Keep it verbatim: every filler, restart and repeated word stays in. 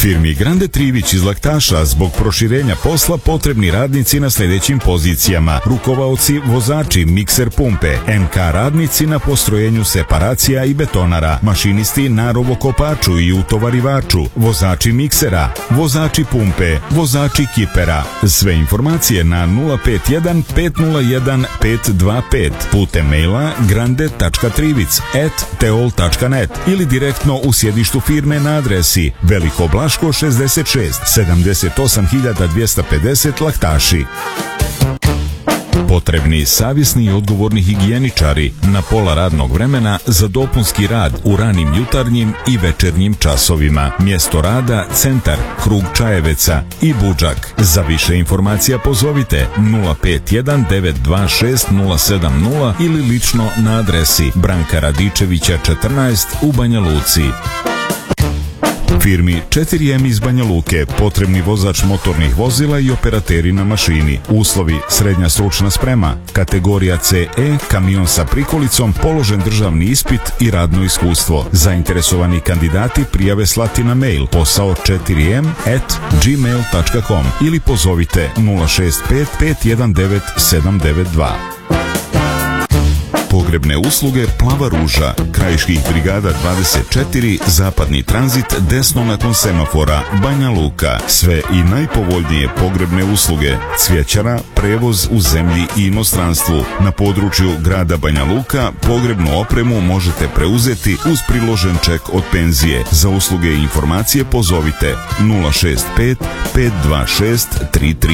Firmi Grande Trivić iz Laktaša zbog proširenja posla potrebni radnici na sljedećim pozicijama: rukovaoci, vozači, mikser pumpe, en ka radnici na postrojenju separacija i betonara, mašinisti na rovokopaču i utovarivaču, vozači miksera, vozači pumpe, vozači kipera. Sve informacije na nula pet jedan pet nula jedan pet dva pet putem maila grande tačka trivic at teol tačka net ili direktno u sjedištu firme na adresi Veliko Blaško šezdeset šest, sedamdeset osam hiljada dvjesto pedeset Laktaši. Potrebni savjesni i odgovorni higijeničari na pola radnog vremena za dopunski rad u ranim jutarnjim i večernjim časovima. Mjesto rada Centar, Krug Čajeveca i Budžak. Za više informacija pozovite nula pet jedan devet dva šest nula sedam nula ili lično na adresi Branka Radičevića četrnaest u Banja Luci. Firmi četiri em iz Banja Luke potrebni vozač motornih vozila i operateri na mašini. Uslovi: srednja stručna sprema, kategorija ce e, kamion sa prikolicom, položen državni ispit i radno iskustvo. Zainteresovani kandidati prijave slati na mail posao četiri em at gmail tačka com ili pozovite nula šest pet pet jedan devet sedam devet dva. Pogrebne usluge Plava ruža, Krajiških brigada dvadeset četiri, Zapadni tranzit, desno nakon semafora, Banja Luka. Sve i najpovoljnije pogrebne usluge: cvjećara, prevoz u zemlji i inostranstvu. Na području grada Banja Luka pogrebnu opremu možete preuzeti uz priložen ček od penzije. Za usluge i informacije pozovite nula šest pet pet dva šest tri tri